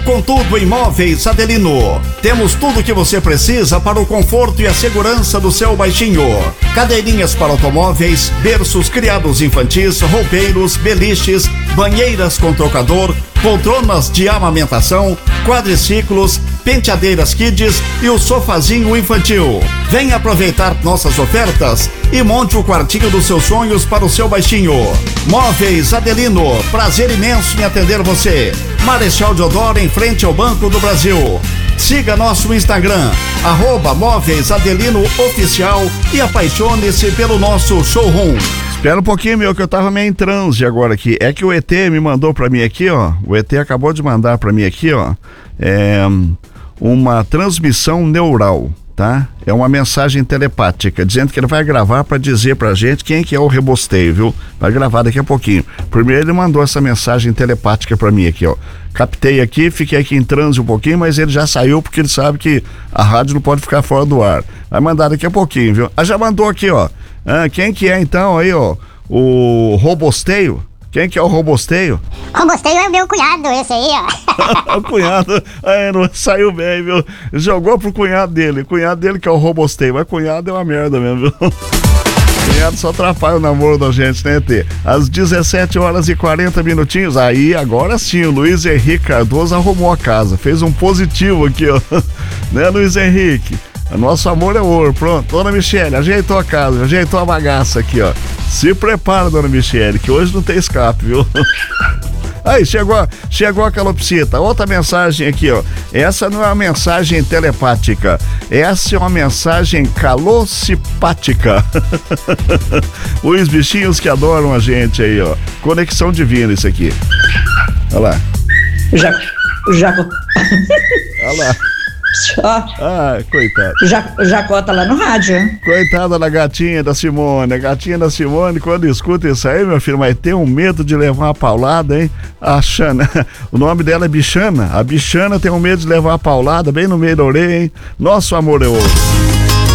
Contudo Imóveis Adelino. Temos tudo o que você precisa para o conforto e a segurança do seu baixinho. Cadeirinhas para automóveis, berços, criados infantis, roupeiros, beliches, banheiras com trocador, poltronas de amamentação, quadriciclos, penteadeiras kids e o sofazinho infantil. Venha aproveitar nossas ofertas e monte o quartinho dos seus sonhos para o seu baixinho. Móveis Adelino, prazer imenso em atender você. Marechal Deodoro, em frente ao Banco do Brasil. Siga nosso Instagram, @Móveis Adelino Oficial, e apaixone-se pelo nosso showroom. Espera um pouquinho, meu, que eu tava meio em transe agora aqui. É que o ET me mandou pra mim aqui, ó. O ET acabou de mandar pra mim aqui, ó. Uma transmissão neural, tá? É uma mensagem telepática, dizendo que ele vai gravar pra dizer pra gente quem que é o Rebosteio, viu? Vai gravar daqui a pouquinho. Primeiro ele mandou essa mensagem telepática pra mim aqui, ó. Captei aqui, fiquei aqui em transe um pouquinho, mas ele já saiu porque ele sabe que a rádio não pode ficar fora do ar. Vai mandar daqui a pouquinho, viu? Já mandou aqui, ó. Quem que é então aí, ó? O Robosteio? Quem que é o Robosteio? Robosteio é o meu cunhado, esse aí, ó. O cunhado, não saiu bem, viu? Jogou pro cunhado dele que é o Robosteio, mas cunhado é uma merda mesmo, viu? Cunhado só atrapalha o namoro da gente, né, Tê? Às 17h40, aí agora sim, o Luiz Henrique Cardoso arrumou a casa, fez um positivo aqui, ó. Né, Luiz Henrique? Nosso amor é ouro, pronto. Dona Michele, ajeitou a casa, ajeitou a bagaça aqui, ó. Se prepara, Dona Michele, que hoje não tem escape, viu? Aí, chegou a calopsita. Outra mensagem aqui, ó. Essa não é uma mensagem telepática. Essa é uma mensagem calocipática. Os bichinhos que adoram a gente aí, ó. Conexão divina isso aqui. Olha lá. Jaco. Olha lá. Coitado. Jacó tá lá no rádio. Coitada da gatinha da Simone. A gatinha da Simone, quando escuta isso aí, meu filho, vai ter um medo de levar uma paulada, hein? A Xana. O nome dela é Bichana. A Bichana tem um medo de levar uma paulada bem no meio da orelha, hein? Nosso amor é ouro.